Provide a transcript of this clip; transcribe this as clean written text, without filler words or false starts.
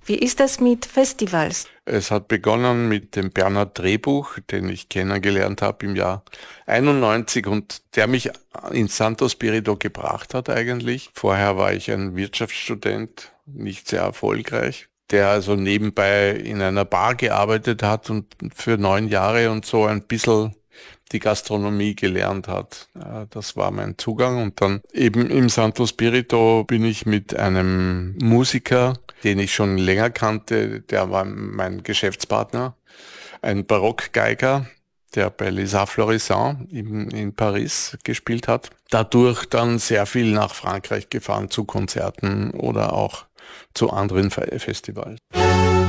Wie ist das mit Festivals? Es hat begonnen mit dem Bernhard Drehbuch, den ich kennengelernt habe im Jahr 91 und der mich in Santo Spirito gebracht hat eigentlich. Vorher war ich ein Wirtschaftsstudent, nicht sehr erfolgreich, der also nebenbei in einer Bar gearbeitet hat und für 9 Jahre und so ein bisschen die Gastronomie gelernt hat. Das war mein Zugang. Und dann eben im Santo Spirito bin ich mit einem Musiker, den ich schon länger kannte, der war mein Geschäftspartner, ein Barockgeiger, der bei Les Arts Florissants in Paris gespielt hat. Dadurch dann sehr viel nach Frankreich gefahren zu Konzerten oder auch zu anderen Festivals.